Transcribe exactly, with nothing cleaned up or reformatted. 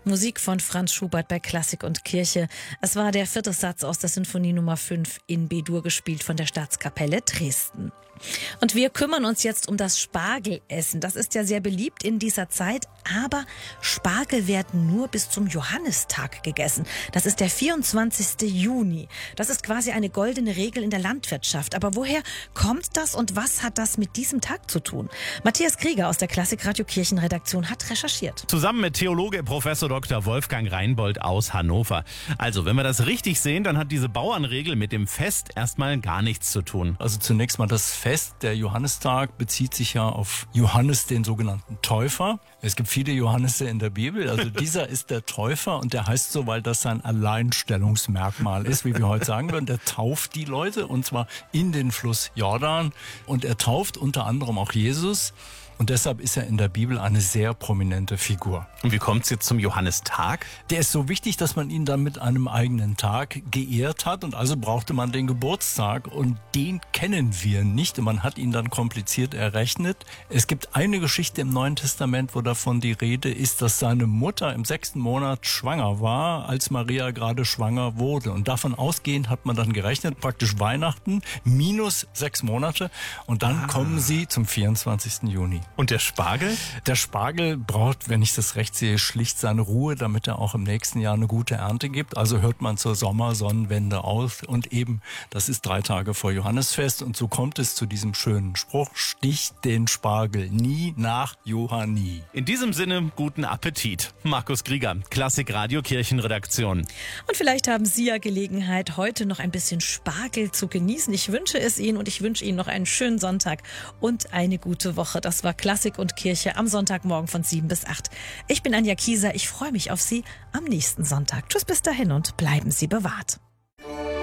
Musik von Franz Schubert bei Klassik und Kirche. Es war der vierte Satz aus der Sinfonie Nummer fünf in B-Dur, gespielt von der Staatskapelle Dresden. Und wir kümmern uns jetzt um das Spargelessen. Das ist ja sehr beliebt in dieser Zeit, aber Spargel werden nur bis zum Johannistag gegessen. Das ist der vierundzwanzigste Juni. Das ist quasi eine goldene Regel in der Landwirtschaft. Aber woher kommt das und was hat das mit diesem Tag zu tun? Matthias Krieger aus der Klassikradio Kirchenredaktion hat recherchiert. Zusammen mit Theologe Professor Doktor Wolfgang Reinbold aus Hannover. Also, wenn wir das richtig sehen, dann hat diese Bauernregel mit dem Fest erstmal gar nichts zu tun. Also zunächst mal das Fest, der Johannistag, bezieht sich ja auf Johannes, den sogenannten Täufer. Es gibt viele Johannisse in der Bibel, also dieser ist der Täufer und der heißt so, weil das sein Alleinstellungsmerkmal ist, wie wir heute sagen würden. Der tauft die Leute und zwar in den Fluss Jordan und er tauft unter anderem auch Jesus. Und deshalb ist er in der Bibel eine sehr prominente Figur. Und wie kommt es jetzt zum Johannistag? Der ist so wichtig, dass man ihn dann mit einem eigenen Tag geehrt hat. Und also brauchte man den Geburtstag. Und den kennen wir nicht. Und man hat ihn dann kompliziert errechnet. Es gibt eine Geschichte im Neuen Testament, wo davon die Rede ist, dass seine Mutter im sechsten Monat schwanger war, als Maria gerade schwanger wurde. Und davon ausgehend hat man dann gerechnet, praktisch Weihnachten minus sechs Monate. Und dann ah. kommen sie zum vierundzwanzigsten Juni. Und der Spargel? Der Spargel braucht, wenn ich das recht sehe, schlicht seine Ruhe, damit er auch im nächsten Jahr eine gute Ernte gibt. Also hört man zur Sommersonnenwende auf. Und eben, das ist drei Tage vor Johannisfest. Und so kommt es zu diesem schönen Spruch: Sticht den Spargel nie nach Johanni. In diesem Sinne, guten Appetit. Markus Krieger, Klassikradio Kirchenredaktion. Und vielleicht haben Sie ja Gelegenheit, heute noch ein bisschen Spargel zu genießen. Ich wünsche es Ihnen und ich wünsche Ihnen noch einen schönen Sonntag und eine gute Woche. Das war Klassik und Kirche am Sonntagmorgen von sieben bis acht. Ich bin Anja Kieser. Ich freue mich auf Sie am nächsten Sonntag. Tschüss bis dahin und bleiben Sie bewahrt.